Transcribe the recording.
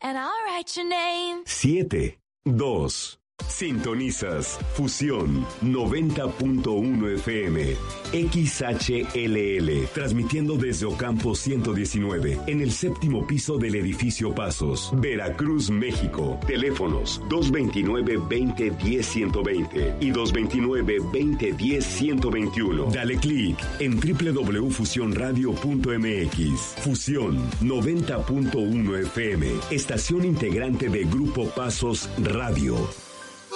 and I'll write your name. 7, 2. Sintonizas Fusión 90.1 FM XHLL, transmitiendo desde Ocampo 119 en el séptimo piso del edificio Pasos, Veracruz, México. Teléfonos 229-2010-120 y 229-2010-121. Dale clic en www.fusionradio.mx. Fusión 90.1 FM, estación integrante de Grupo Pasos Radio.